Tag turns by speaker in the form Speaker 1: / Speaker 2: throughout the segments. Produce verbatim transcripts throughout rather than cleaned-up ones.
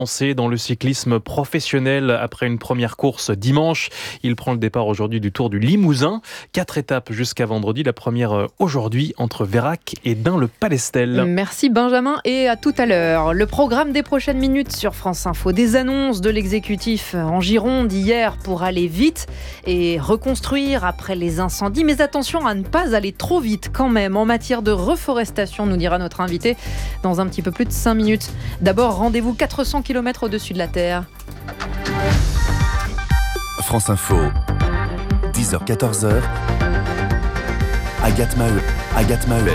Speaker 1: lancé dans le cyclisme professionnel après une première course dimanche. Il prend le départ aujourd'hui du Tour du Limousin. Quatre étapes jusqu'à vendredi. La première aujourd'hui entre Vérac et Dun-le-Palestel.
Speaker 2: Merci Benjamin et à tout à l'heure. Le programme des prochaines minutes sur France Info. Des annonces de l'exécutif en Gironde hier pour aller vite et reconstruire après les incendies. Mais attention à ne pas aller trop vite quand même en matière de reforestation, nous dira notre invité dans un petit peu plus de cinq minutes. D'abord, rendez-vous quatre cents kilomètres au-dessus de la Terre.
Speaker 3: France Info, dix heures quatorze heures, Agathe Maheu. Agathe Maheu.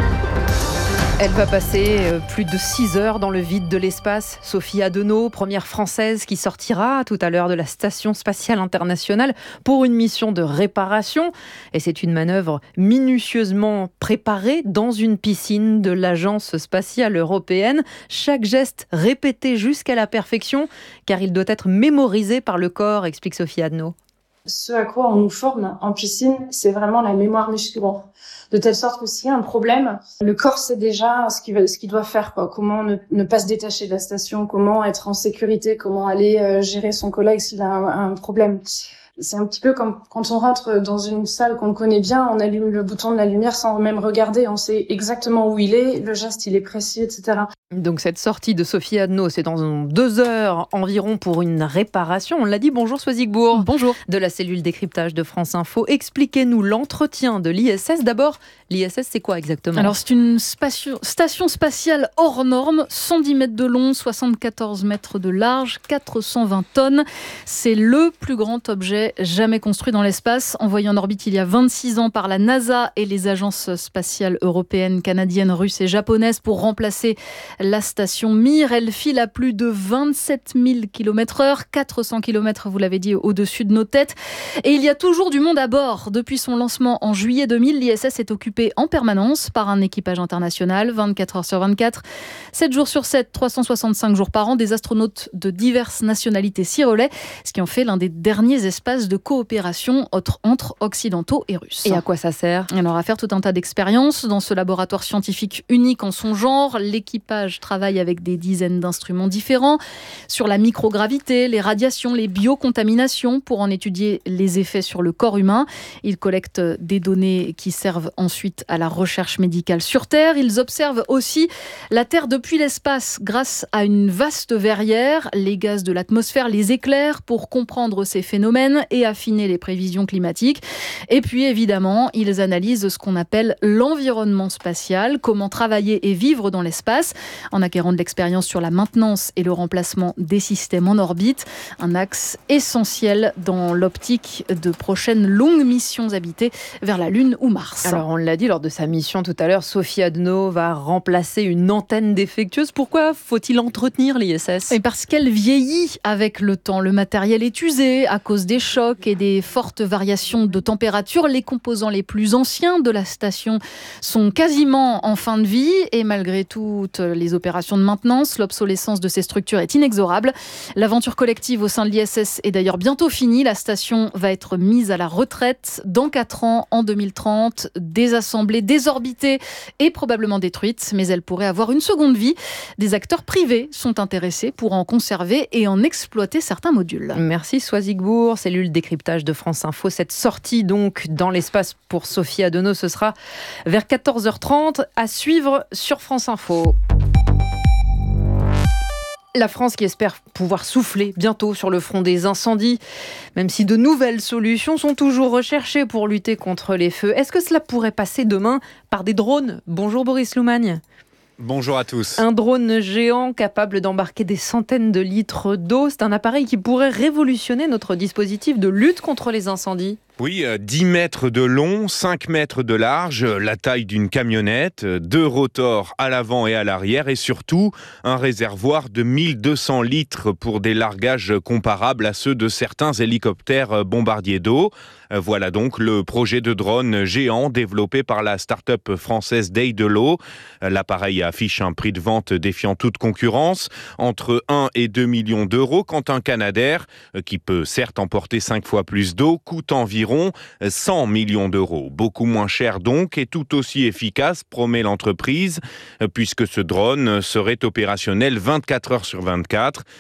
Speaker 2: Elle va passer plus de six heures dans le vide de l'espace. Sophie Adenau, première française qui sortira tout à l'heure de la Station spatiale internationale pour une mission de réparation. Et c'est une manœuvre minutieusement préparée dans une piscine de l'Agence spatiale européenne. Chaque geste répété jusqu'à la perfection, car il doit être mémorisé par le corps, explique Sophie Adenau.
Speaker 4: Ce à quoi on nous forme en piscine, c'est vraiment la mémoire musculaire. De telle sorte que s'il y a un problème, le corps sait déjà ce qu'il, ce qu'il doit faire, quoi. Comment ne, ne pas se détacher de la station, comment être en sécurité, comment aller euh, gérer son collègue s'il a un, un problème. C'est un petit peu comme quand on rentre dans une salle qu'on connaît bien, on allume le bouton de la lumière sans même regarder, on sait exactement où il est, le geste il est précis, et cetera.
Speaker 2: Donc cette sortie de Sophie Adenau, c'est dans deux heures environ pour une réparation. On l'a dit, bonjour Soisigbourg.
Speaker 5: Bonjour.
Speaker 2: De la cellule décryptage de France Info. Expliquez-nous l'entretien de l'I S S. D'abord, l'I S S c'est quoi exactement ?
Speaker 5: Alors c'est une spatio- station spatiale hors norme, cent dix mètres de long, soixante-quatorze mètres de large, quatre cent vingt tonnes. C'est le plus grand objet jamais construit dans l'espace, envoyé en orbite il y a vingt-six ans par la NASA et les agences spatiales européennes, canadiennes, russes et japonaises pour remplacer la station Mir. Elle file à plus de vingt-sept mille kilomètres heure, quatre cents kilomètres, vous l'avez dit, au-dessus de nos têtes. Et il y a toujours du monde à bord. Depuis son lancement en juillet deux mille, l'I S S est occupée en permanence par un équipage international, vingt-quatre heures sur vingt-quatre, sept jours sur sept, trois cent soixante-cinq jours par an. Des astronautes de diverses nationalités s'y relaient, ce qui en fait l'un des derniers espaces de coopération entre occidentaux et russes.
Speaker 2: Et à quoi ça sert ?
Speaker 5: Alors à faire tout un tas d'expériences dans ce laboratoire scientifique unique en son genre. L'équipage travaille avec des dizaines d'instruments différents sur la microgravité, les radiations, les biocontaminations pour en étudier les effets sur le corps humain. Ils collectent des données qui servent ensuite à la recherche médicale sur Terre. Ils observent aussi la Terre depuis l'espace grâce à une vaste verrière, les gaz de l'atmosphère, les éclairs pour comprendre ces phénomènes et affiner les prévisions climatiques. Et puis évidemment, ils analysent ce qu'on appelle l'environnement spatial, comment travailler et vivre dans l'espace, en acquérant de l'expérience sur la maintenance et le remplacement des systèmes en orbite, un axe essentiel dans l'optique de prochaines longues missions habitées vers la Lune ou Mars.
Speaker 2: Alors on l'a dit lors de sa mission tout à l'heure, Sophie Adenau va remplacer une antenne défectueuse. Pourquoi faut-il entretenir l'I S S ?
Speaker 5: Et parce qu'elle vieillit avec le temps. Le matériel est usé à cause des chocs et des fortes variations de température. Les composants les plus anciens de la station sont quasiment en fin de vie et malgré toutes les opérations de maintenance, l'obsolescence de ces structures est inexorable. L'aventure collective au sein de l'I S S est d'ailleurs bientôt finie. La station va être mise à la retraite dans quatre ans, en deux mille trente, désassemblée, désorbitée et probablement détruite, mais elle pourrait avoir une seconde vie. Des acteurs privés sont intéressés pour en conserver et en exploiter certains modules.
Speaker 2: Merci Soisigbourg, cellule décryptage de France Info. Cette sortie donc dans l'espace pour Sophie Adenau, ce sera vers quatorze heures trente à suivre sur France Info. La France qui espère pouvoir souffler bientôt sur le front des incendies, même si de nouvelles solutions sont toujours recherchées pour lutter contre les feux. Est-ce que cela pourrait passer demain par des drones ? Bonjour Boris Loumagne.
Speaker 6: Bonjour à tous.
Speaker 2: Un drone géant capable d'embarquer des centaines de litres d'eau, c'est un appareil qui pourrait révolutionner notre dispositif de lutte contre les incendies.
Speaker 6: Oui, dix mètres de long, cinq mètres de large, la taille d'une camionnette, deux rotors à l'avant et à l'arrière et surtout un réservoir de mille deux cents litres pour des largages comparables à ceux de certains hélicoptères bombardiers d'eau. Voilà donc le projet de drone géant développé par la start-up française Day-de-l'eau. L'appareil affiche un prix de vente défiant toute concurrence, entre un et deux millions d'euros, quand un Canadair, qui peut certes emporter cinq fois plus d'eau, coûte environ environ cent millions d'euros. Beaucoup moins cher donc et tout aussi efficace, promet l'entreprise, puisque ce drone serait opérationnel vingt-quatre heures sur vingt-quatre.